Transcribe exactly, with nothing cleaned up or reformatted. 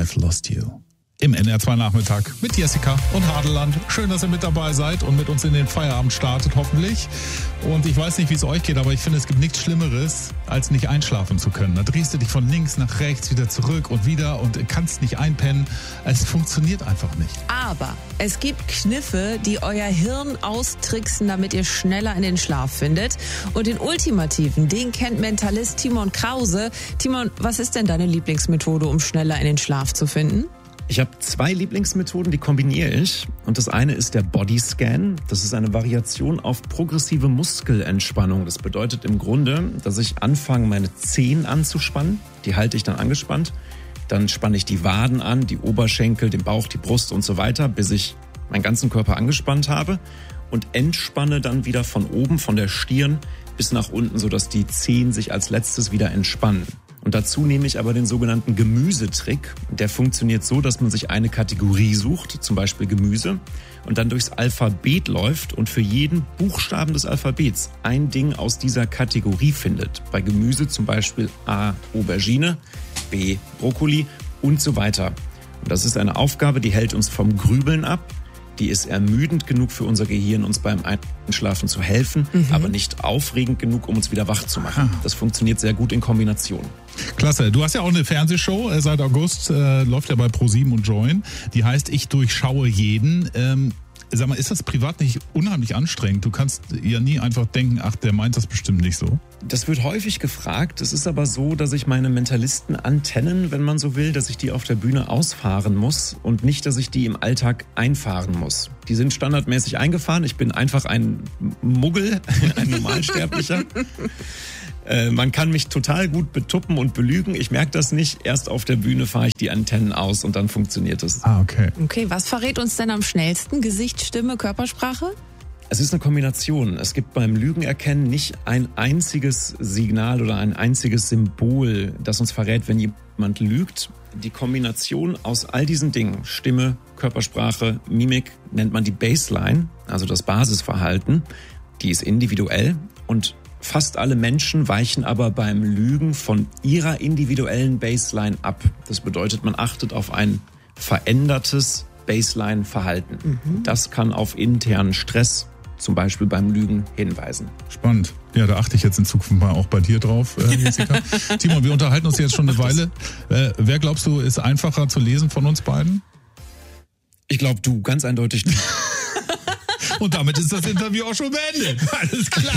I've Lost You. Im N R zwei Nachmittag mit Jessica und Hadeland. Schön, dass ihr mit dabei seid und mit uns in den Feierabend startet, hoffentlich. Und ich weiß nicht, wie es euch geht, aber ich finde, es gibt nichts Schlimmeres, als nicht einschlafen zu können. Da drehst du dich von links nach rechts, wieder zurück und wieder und kannst nicht einpennen. Es funktioniert einfach nicht. Aber es gibt Kniffe, die euer Hirn austricksen, damit ihr schneller in den Schlaf findet. Und den ultimativen, den kennt Mentalist Timon Krause. Timon, was ist denn deine Lieblingsmethode, um schneller in den Schlaf zu finden? Ich habe zwei Lieblingsmethoden, die kombiniere ich. Und das eine ist der Bodyscan. Das ist eine Variation auf progressive Muskelentspannung. Das bedeutet im Grunde, dass ich anfange, meine Zehen anzuspannen. Die halte ich dann angespannt. Dann spanne ich die Waden an, die Oberschenkel, den Bauch, die Brust und so weiter, bis ich meinen ganzen Körper angespannt habe. Und entspanne dann wieder von oben, von der Stirn bis nach unten, sodass die Zehen sich als letztes wieder entspannen. Und dazu nehme ich aber den sogenannten Gemüsetrick. Der funktioniert so, dass man sich eine Kategorie sucht, zum Beispiel Gemüse, und dann durchs Alphabet läuft und für jeden Buchstaben des Alphabets ein Ding aus dieser Kategorie findet. Bei Gemüse zum Beispiel A, Aubergine, B, Brokkoli und so weiter. Und das ist eine Aufgabe, die hält uns vom Grübeln ab. Die ist ermüdend genug für unser Gehirn, uns beim Einschlafen zu helfen, mhm. aber nicht aufregend genug, um uns wieder wach zu machen. Das funktioniert sehr gut in Kombination. Klasse. Du hast ja auch eine Fernsehshow äh, seit August, äh, läuft ja bei ProSieben und Join. Die heißt Ich durchschaue jeden. Ähm, sag mal, ist das privat nicht unheimlich anstrengend? Du kannst ja nie einfach denken, ach, der meint das bestimmt nicht so. Das wird häufig gefragt. Es ist aber so, dass ich meine Mentalisten-Antennen, wenn man so will, dass ich die auf der Bühne ausfahren muss und nicht, dass ich die im Alltag einfahren muss. Die sind standardmäßig eingefahren. Ich bin einfach ein Muggel, ein Normalsterblicher. äh, man kann mich total gut betuppen und belügen. Ich merke das nicht. Erst auf der Bühne fahre ich die Antennen aus und dann funktioniert es. Ah, okay. Okay, was verrät uns denn am schnellsten? Gesicht, Stimme, Körpersprache? Es ist eine Kombination. Es gibt beim Lügenerkennen nicht ein einziges Signal oder ein einziges Symbol, das uns verrät, wenn jemand lügt. Die Kombination aus all diesen Dingen, Stimme, Körpersprache, Mimik, nennt man die Baseline, also das Basisverhalten. Die ist individuell und fast alle Menschen weichen aber beim Lügen von ihrer individuellen Baseline ab. Das bedeutet, man achtet auf ein verändertes Baseline-Verhalten. Mhm. Das kann auf internen Stress, zum Beispiel beim Lügen, hinweisen. Spannend. Ja, da achte ich jetzt in Zukunft mal auch bei dir drauf, äh, Jessica. Timon, wir unterhalten uns jetzt schon eine Weile. Äh, wer glaubst du, ist einfacher zu lesen von uns beiden? Ich glaube, du, ganz eindeutig. Und damit ist das Interview auch schon beendet. Alles klar.